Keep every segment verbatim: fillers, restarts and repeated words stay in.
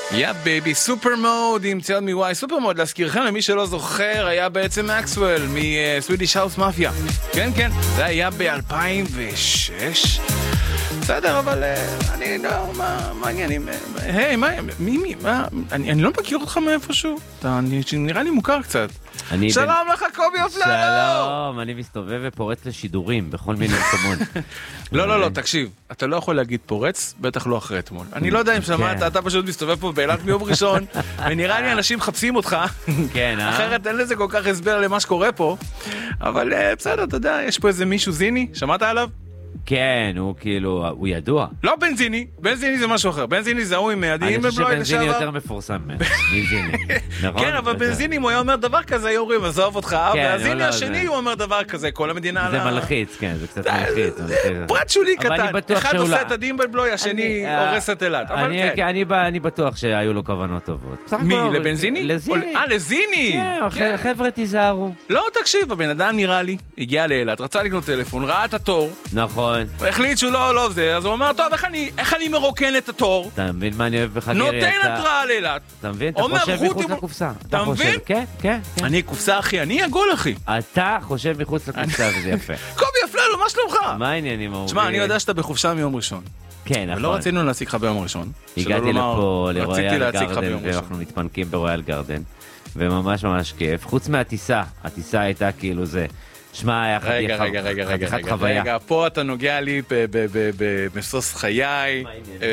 יא בייבי, סופר מוד עם ציוד מוואי. סופר מוד, להזכירכם למי שלא זוכר, היה בעצם מקסוול מסווידיש האוס מאפיה. כן, כן, זה היה ב-אלפיים ושש. בסדר, אבל אני לא, מה, מה העניינים? היי, מה, מי, מי, מה, אני, אני לא מכיר אותך מאיפשהו. אתה נראה לי מוכר קצת. שלום בן... לך קובי אפללו. שלום, אני מסתובב ופורץ לשידורים בכל מיני מקומות. לא, לא, לא, תקשיב, אתה לא יכול להגיד פורץ, בטח לא אחרי אתמול. אני לא יודע אם שמעת, אתה פשוט מסתובב פה באילת מיום ראשון, ונראה לי אנשים מחפשים אותך. כן, אה? אחרת אין לזה כל כך הסבר למה שקורה פה. אבל בסדר, אתה יודע, יש פה איזה מישהו זיני, שמעת עליו? כן, הוא כאילו, הוא ידוע. לא בנזיני, בנזיני זה משהו אחר. בנזיני זה הוא עם מיידים בבלוי לשעבר. אני חושב שבנזיני יותר מפורסם מבנזיני. כן, אבל בנזיני אם הוא היה אומר דבר כזה, היו אומרים, עזוב אותך, והזיני השני הוא אומר דבר כזה, כל המדינה... זה מלחיץ, כן, זה קצת מלחיץ. פרט שולי קטן, אחד עושה את הדין בבלוי, השני הורס את אילת. אני בטוח שהיו לו כוונות טובות. מי, לבנזיני? לזיני. אה, לזיני! כן, חבר'ה תיזהרו. לא, תקשיב, הבן אדם נראה לי, הגיע לאילת, רצה לקנות טלפון, ראה את התור. נכון. הוא החליט שהוא לא, לא זה, אז הוא אומר, טוב, איך אני, איך אני מרוקן את התור? אתה מבין מה אני אוהב בך? נותן התראה לאילת. אתה מבין? אתה חושב מחוץ לקופסה. אתה מבין? כן, כן. אני קופסה אחי, אני עגול אחי. אתה חושב מחוץ לקופסה וזה יפה. קובי אפללו, מה שלומך? מה העניינים אהובי? תשמע, אני יודע שאתה בחופשה מיום ראשון. כן, נכון. ולא רצינו להציג לך ביום ראשון. הגעתי לפה לרויאל גרדן, ואנחנו מתפנקים ברויאל גרדן, וממש ממש כיף. חוץ מהטיסה, הטיסה הייתה כאילו זה. שמע, היה רגע, רגע, רגע, רגע, רגע, רגע, פה אתה נוגע לי במסוס חיי,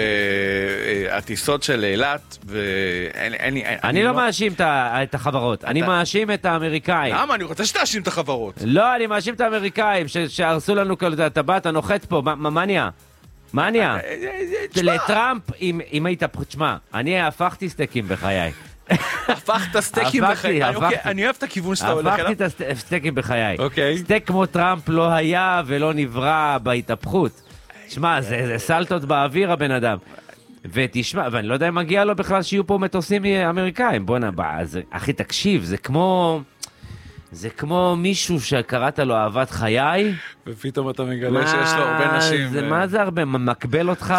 הטיסות של אילת, ואין לי... אני לא מאשים את החברות, אני מאשים את האמריקאים. למה? אני רוצה שתאשים את החברות. לא, אני מאשים את האמריקאים, שהרסו לנו, אתה בא, אתה נוחת פה, מה נהיה? מה נהיה? לטראמפ, אם היית... תשמע, אני הפכתי סטייקים בחיי. הפכת סטייקים בחיי. אני אוהב את הכיוון שאתה הולך אליו. הפכתי את הסטייקים בחיי. סטייק כמו טראמפ לא היה ולא נברא בהתהפכות. שמע, זה סלטות באוויר הבן אדם. ותשמע, ואני לא יודע אם מגיע לו בכלל שיהיו פה מטוסים אמריקאים. בוא נבא, אחי תקשיב, זה כמו... זה כמו מישהו שקראת לו אהבת חיי. ופתאום אתה מגלה שיש לו הרבה נשים. זה, מה זה הרבה? מקבל אותך?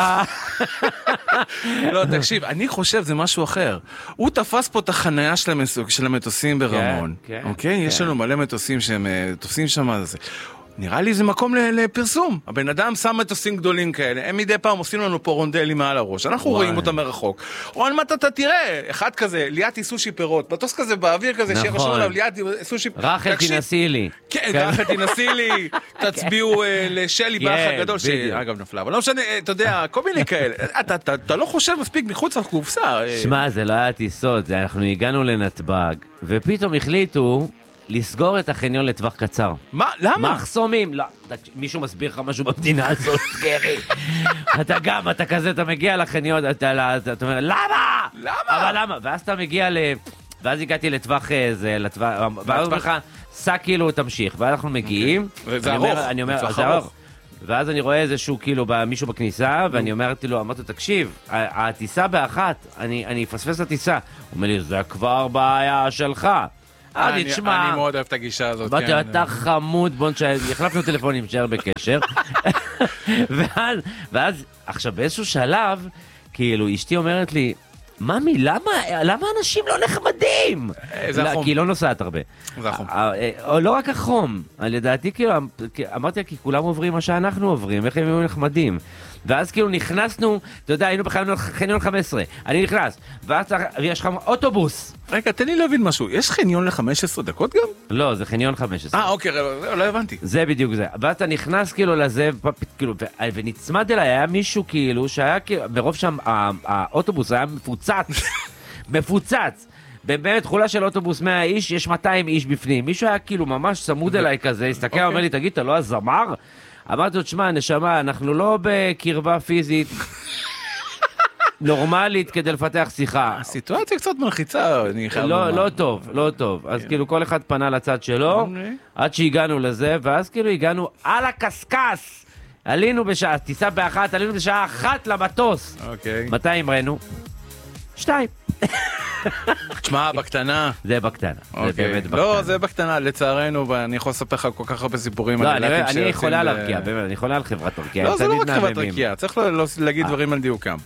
לא, תקשיב, אני חושב זה משהו אחר. הוא תפס פה את החנייה של המטוסים ברמון. אוקיי? יש לנו מלא מטוסים שהם תופסים שם. נראה לי זה מקום לפרסום. הבן אדם שם מטוסים גדולים כאלה, הם מדי פעם עושים לנו פה רונדלים מעל הראש, אנחנו רואים אותם מרחוק. או על מטה אתה תראה, אחד כזה, ליד סושי פירות, מטוס כזה באוויר כזה, שירשום עליו ליד סושי... רחל תנסי לי. כן, רחל תנסי לי, תצביעו לשלי באח הגדול, שאגב נפלה, אבל לא משנה, אתה יודע, כל מיני כאלה. אתה לא חושב מספיק מחוץ לקופסה. שמע, זה לא היה טיסות, אנחנו הגענו לנתב"ג, ופתאום החליטו לסגור את החניון לטווח קצר. מה? למה? מחסומים. לא, מישהו מסביר לך משהו במדינה הזאת, גרי. אתה גם, אתה כזה, אתה מגיע לחניון, אתה אומר, למה? למה? אבל למה? ואז אתה מגיע ל... ואז הגעתי לטווח זה, לטווח... ואז אומר לך, סע כאילו, תמשיך. ואז אנחנו מגיעים. זה ארוך. אני אומר, זה ארוך. ואז אני רואה איזשהו כאילו מישהו בכניסה, ואני אומרתי לו, אמרתי לו, תקשיב, הטיסה באחת, אני אפספס את הטיסה. הוא אומר לי, זה כבר בעיה שלך. אני מאוד אוהב את הגישה הזאת. באתי, אתה חמוד, בוא נשאר, החלפנו טלפונים, נשאר בקשר. ואז, עכשיו באיזשהו שלב, כאילו, אשתי אומרת לי, ממי, למה אנשים לא נחמדים? זה החום. כי היא לא נוסעת הרבה. זה החום. לא רק החום, לדעתי, כאילו, אמרתי, כי כולם עוברים מה שאנחנו עוברים, איך הם היו נחמדים. ואז כאילו נכנסנו, אתה יודע, היינו בחניון חמש עשרה, אני נכנס, ואז יש לך אוטובוס. רגע, תן לי להבין משהו, יש חניון ל-חמש עשרה דקות גם? לא, זה חניון חמש עשרה. אה, אוקיי, לא הבנתי. זה בדיוק זה. ואז אתה נכנס כאילו לזה, כאילו, ונצמד אליי, היה מישהו כאילו, שהיה כאילו, ברוב שם, האוטובוס היה מפוצץ, מפוצץ. באמת תחולה של אוטובוס מאה איש, יש מאתיים איש בפנים. מישהו היה כאילו ממש צמוד אליי כזה, הסתכל, אומר לי, תגיד, אתה לא הזמר? אמרתי לו, תשמע, נשמה, אנחנו לא בקרבה פיזית נורמלית כדי לפתח שיחה. הסיטואציה קצת מלחיצה, אני חייב לומר. לא טוב, לא טוב. אז כאילו כל אחד פנה לצד שלו, עד שהגענו לזה, ואז כאילו הגענו על הקסקס. עלינו בשעה, טיסה באחת, עלינו בשעה אחת למטוס. אוקיי. מתי אמרנו? שתיים. תשמע, בקטנה. זה בקטנה, זה באמת בקטנה. לא, זה בקטנה, לצערנו, ואני יכול לספר לך כל כך הרבה סיפורים. לא, אני יכולה להרקיע, באמת, אני יכולה על חברת תרקיע. לא, זה לא רק חברת תרקיע, צריך להגיד דברים על דיוקם.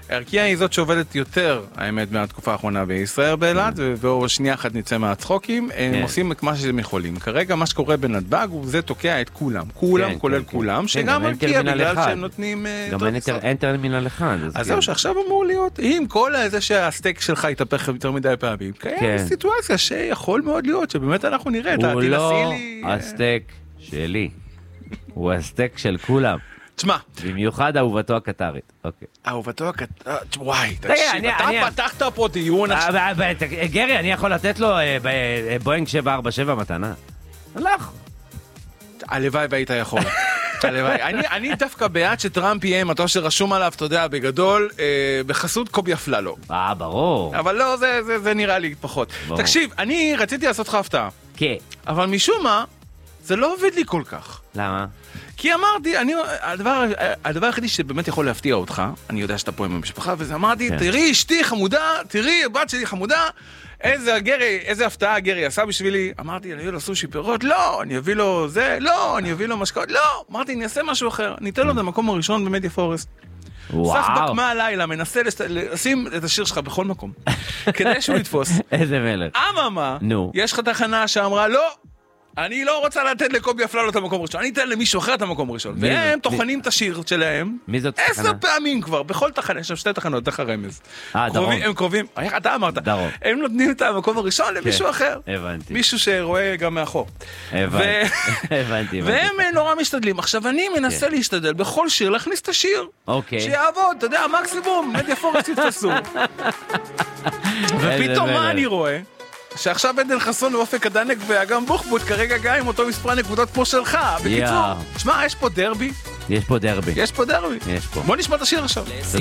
ארקיע היא זאת שעובדת יותר, האמת, מהתקופה האחרונה בישראל באילת, ושנייה אחת נצא מהצחוקים, הם עושים את מה שהם יכולים. כרגע מה שקורה בנתב"ג, זה תוקע את כולם, כולם כולל כולם, שגם ארקיע בגלל שהם נותנים... גם אין טרמינל אחד. אז זהו שעכשיו אמור להיות, אם כל זה שהסטייק שלך יתהפך יותר מדי פעמים, קיים סיטואציה שיכול מאוד להיות, שבאמת אנחנו נראה, הוא לא הסטייק שלי, הוא הסטייק של כולם. תשמע. במיוחד אהובתו הקטרית. אוקיי. אהובתו הקטרית, וואי, תקשיב, אתה פתחת פה דיון. גרי, אני יכול לתת לו בואינג שבע ארבע שבע מתנה? הלך. הלוואי והיית יכול. אני דווקא בעד שטראמפ יהיה מטוס שרשום עליו, אתה יודע, בגדול, בחסות קובי אפללו. אה, ברור. אבל לא, זה נראה לי פחות. תקשיב, אני רציתי לעשות לך הפתעה. כן. אבל משום מה, זה לא עובד לי כל כך. למה? כי אמרתי, אני, הדבר, הדבר היחידי שבאמת יכול להפתיע אותך, אני יודע שאתה פה עם המשפחה, וזה אמרתי, כן. תראי, אשתי חמודה, תראי, הבת שלי חמודה, איזה גרי, איזה הפתעה גרי עשה בשבילי. אמרתי, אני אביא לו סושי פירות, לא, אני אביא לו זה, לא, אני אביא לו משקעות, לא. אמרתי, אני אעשה משהו אחר, אני אתן לו את המקום הראשון במדיה פורסט. סף בקמה הלילה, מנסה לשים את השיר שלך בכל מקום, כדי שהוא יתפוס. איזה מלך. אממה, יש לך תחנה שאמרה, לא, אני לא רוצה לתת לקובי אפללו את המקום הראשון, אני אתן למישהו אחר את המקום הראשון. והם טוחנים את השיר שלהם עשר פעמים כבר, בכל תחנה, יש שם שתי תחנות, דרך הרמז. אה, דרום. הם קרובים, אתה אמרת, דרום. הם נותנים את המקום הראשון למישהו אחר. הבנתי. מישהו שרואה גם מאחור. הבנתי, הבנתי. והם נורא משתדלים. עכשיו אני מנסה להשתדל בכל שיר להכניס את השיר. אוקיי. שיעבוד, אתה יודע, מקסימום, מדיה פורסט יתפסו. ופתאום מה אני רואה? שעכשיו עדן חסון ואופק הדנק ואגם בוחבוט כרגע גם עם אותו מספר נקודות כמו שלך. בקיצור, שמע, יש פה דרבי. יש פה דרבי. יש פה דרבי. יש פה. בוא נשמע את השיר עכשיו.